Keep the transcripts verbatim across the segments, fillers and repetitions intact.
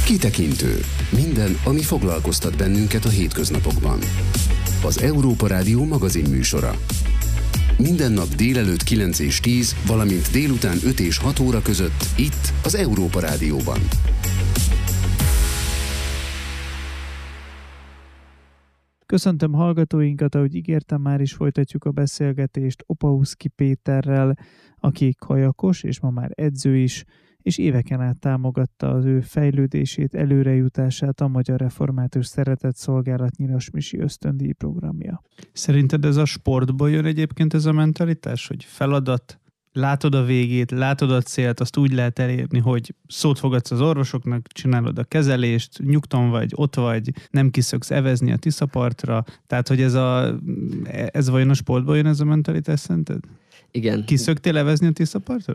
Kitekintő. Minden, ami foglalkoztat bennünket a hétköznapokban. Az Európa Rádió magazin műsora. Minden nap délelőtt kilenc és tíz, valamint délután öt és hat óra között itt az Európa Rádióban. Köszöntöm hallgatóinkat, ahogy ígértem, már is folytatjuk a beszélgetést Opauszky Péterrel, aki kajakos és ma már edző is, és éveken át támogatta az ő fejlődését, előrejutását a Magyar Református Szeretetszolgálat Nyirasmisi ösztöndíj programja. Szerinted ez a sportból jön egyébként ez a mentalitás, hogy feladat, látod a végét, látod a célt, azt úgy lehet elérni, hogy szót fogadsz az orvosoknak, csinálod a kezelést, nyugton vagy, ott vagy, nem kiszöksz evezni a Tiszapartra, tehát hogy ez, a, ez vajon a sportból jön ez a mentalitás szerinted? Igen. Kiszöktél evezni a Tiszapartra?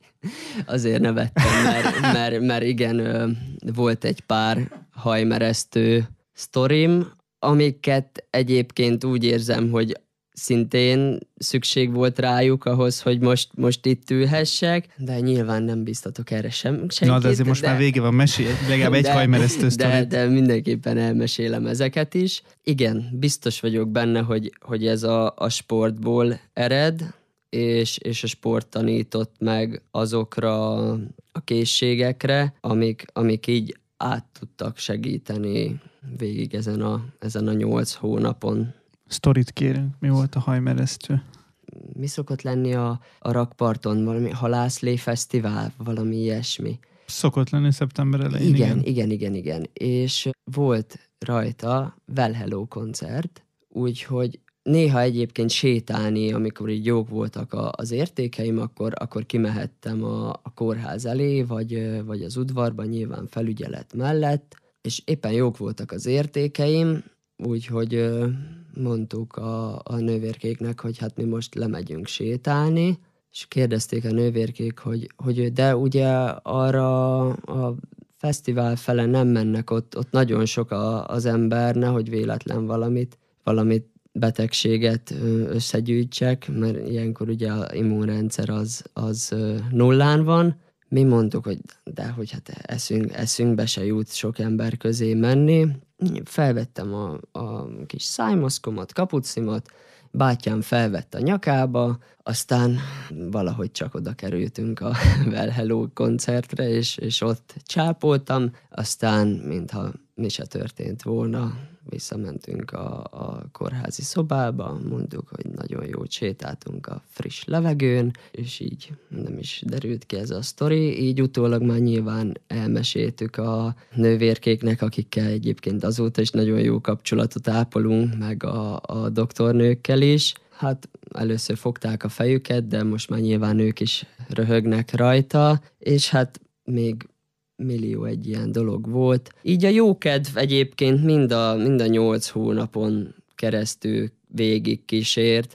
Azért nevettem, mert, mert, mert igen, volt egy pár hajmeresztő sztorim, amiket egyébként úgy érzem, hogy szintén szükség volt rájuk ahhoz, hogy most, most itt ülhessek, de nyilván nem biztatok erre sem, senkit. Na, de azért most de, már vége van, mesélj, legalább egy hajmeresztő sztorit. De, de mindenképpen elmesélem ezeket is. Igen, biztos vagyok benne, hogy, hogy ez a, a sportból ered, és, és a sport tanított meg azokra a készségekre, amik, amik így át tudtak segíteni végig ezen a, ezen a nyolc hónapon. Sztorit kérünk, mi volt a hajmeresztő? Mi szokott lenni a, a rakparton? Valami halászlé fesztivál, valami ilyesmi. Szokott lenni szeptember elején, igen. Igen, igen, igen, igen. És volt rajta Well Hello koncert, úgyhogy néha egyébként sétálni, amikor így jók voltak a, az értékeim, akkor, akkor kimehettem a, a kórház elé, vagy, vagy az udvarban, nyilván felügyelet mellett, és éppen jók voltak az értékeim, úgyhogy mondtuk a, a nővérkéknek, hogy hát mi most lemegyünk sétálni, és kérdezték a nővérkék, hogy, hogy de ugye arra a fesztivál fele nem mennek, ott, ott nagyon sok a, az ember, nehogy véletlen valamit, valamit betegséget összegyűjtsek, mert ilyenkor ugye az immunrendszer az, az nullán van. Mi mondtuk, hogy de hogy hát eszünk, eszünkbe se jut sok ember közé menni. Felvettem a, a kis szájmaszkomat, kapucimat, bátyám felvett a nyakába, aztán valahogy csak oda kerültünk a Well Hello koncertre, és, és ott csápoltam, aztán mintha mi se történt volna, visszamentünk a, a kórházi szobába, mondjuk, hogy nagyon jót sétáltunk a friss levegőn, és így nem is derült ki ez a sztori, így utólag már nyilván elmeséltük a nővérkéknek, akikkel egyébként azóta is nagyon jó kapcsolatot ápolunk, meg a, a doktornőkkel is. Hát először fogták a fejüket, de most már nyilván ők is röhögnek rajta, és hát még millió egy ilyen dolog volt. Így a jókedv egyébként mind a, mind a nyolc hónapon keresztül végig kísért.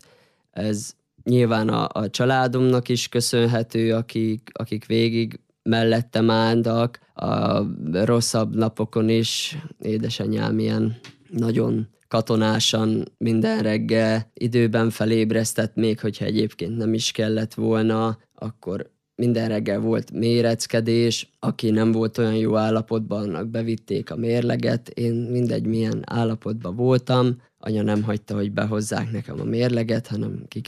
Ez nyilván a, a családomnak is köszönhető, akik, akik végig mellettem álltak. A rosszabb napokon is édesanyám ilyen nagyon katonásan minden reggel időben felébresztett, még hogyha egyébként nem is kellett volna, akkor minden reggel volt méreckedés, aki nem volt olyan jó állapotban, annak bevitték a mérleget, én mindegy milyen állapotban voltam, anya nem hagyta, hogy behozzák nekem a mérleget, hanem ki